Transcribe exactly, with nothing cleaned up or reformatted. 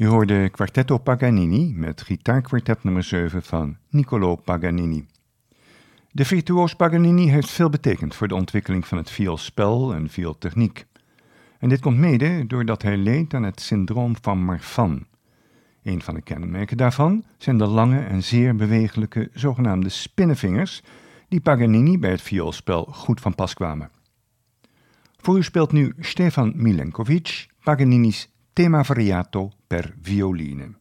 U hoorde Quartetto Paganini met gitaarkwartet nummer zeven van Niccolò Paganini. De virtuoos Paganini heeft veel betekend voor de ontwikkeling van het vioolspel en viooltechniek. En dit komt mede doordat hij leed aan het syndroom van Marfan. Een van de kenmerken daarvan zijn de lange en zeer bewegelijke zogenaamde spinnenvingers, die Paganini bij het vioolspel goed van pas kwamen. Voor u speelt nu Stefan Milenkovic Paganini's Tema variato per violine.